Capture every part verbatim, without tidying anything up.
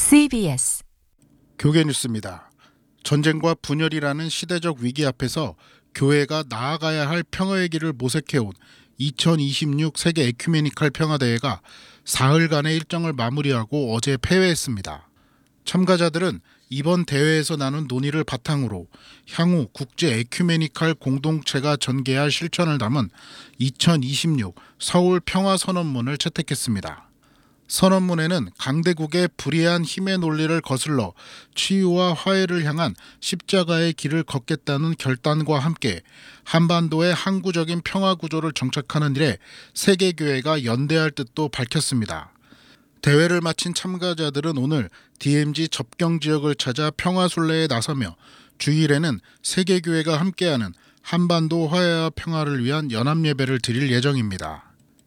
씨비에스 교계 뉴스입니다. 전쟁과 분열이라는 시대적 위기 앞에서 교회가 나아가야 할 평화의 길을 모색해온 이천이십육 세계 에큐메니칼 평화대회가 사흘간의 일정을 마무리하고 어제 폐회했습니다. 참가자들은 이번 대회에서 나눈 논의를 바탕으로 향후 국제 에큐메니칼 공동체가 전개할 실천을 담은 이천이십육 서울 평화선언문을 채택했습니다. 선언문에는 강대국의 불의한 힘의 논리를 거슬러 치유와 화해를 향한 십자가의 길을 걷겠다는 결단과 함께 한반도의 항구적인 평화 구조를 정착하는 일에 세계교회가 연대할 뜻도 밝혔습니다. 대회를 마친 참가자들은 오늘 디엠지 접경 지역을 찾아 평화순례에 나서며 주일에는 세계교회가 함께하는 한반도 화해와 평화를 위한 연합예배를 드릴 예정입니다.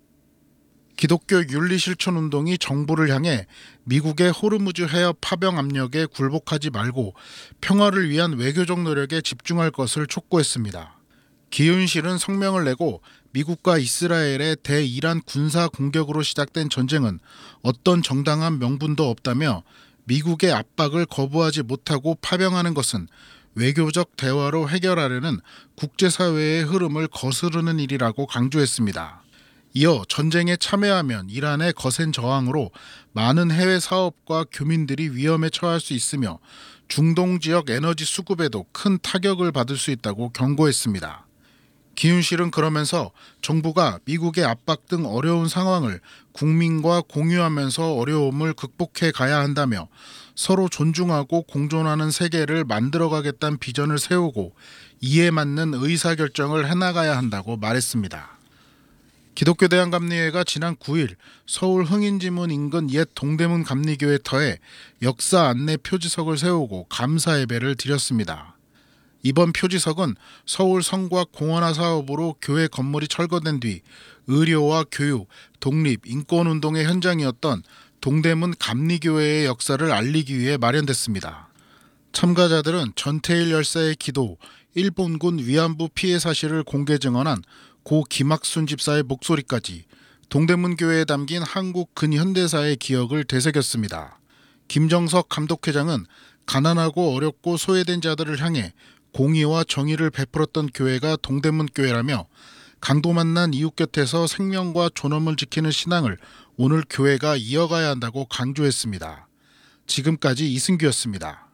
기독교 윤리실천운동이 정부를 향해 미국의 호르무즈 해협 파병 압력에 굴복하지 말고 평화를 위한 외교적 노력에 집중할 것을 촉구했습니다. 기윤실은 성명을 내고 미국과 이스라엘의 대이란 군사 공격으로 시작된 전쟁은 어떤 정당한 명분도 없다며 미국의 압박을 거부하지 못하고 파병하는 것은 외교적 대화로 해결하려는 국제사회의 흐름을 거스르는 일이라고 강조했습니다. 이어 전쟁에 참여하면 이란의 거센 저항으로 많은 해외 사업과 교민들이 위험에 처할 수 있으며 중동 지역 에너지 수급에도 큰 타격을 받을 수 있다고 경고했습니다. 기윤실은 그러면서 정부가 미국의 압박 등 어려운 상황을 국민과 공유하면서 어려움을 극복해 가야 한다며 서로 존중하고 공존하는 세계를 만들어가겠다는 비전을 세우고 이에 맞는 의사결정을 해나가야 한다고 말했습니다. 기독교 대한감리회가 지난 구일 서울 흥인지문 인근 옛 동대문 감리교회 터에 역사 안내 표지석을 세우고 감사 예배를 드렸습니다. 이번 표지석은 서울 성곽 공원화 사업으로 교회 건물이 철거된 뒤 의료와 교육, 독립, 인권운동의 현장이었던 동대문 감리교회의 역사를 알리기 위해 마련됐습니다. 참가자들은 전태일 열사의 기도, 일본군 위안부 피해 사실을 공개 증언한 고 김학순 집사의 목소리까지 동대문 교회에 담긴 한국 근현대사의 기억을 되새겼습니다. 김정석 감독회장은 가난하고 어렵고 소외된 자들을 향해 공의와 정의를 베풀었던 교회가 동대문 교회라며 강도 만난 이웃 곁에서 생명과 존엄을 지키는 신앙을 오늘 교회가 이어가야 한다고 강조했습니다. 지금까지 이승규였습니다.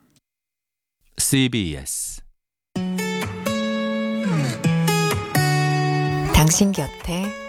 씨비에스 당신 곁에